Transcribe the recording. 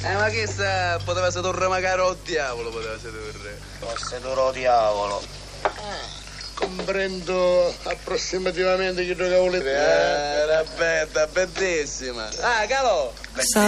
Ma che sa, poteva sedurre magari o diavolo, poteva sedurre. Forse duro diavolo. Comprendo approssimativamente che giocavo le Era bella, bellissima. Ah, Calò!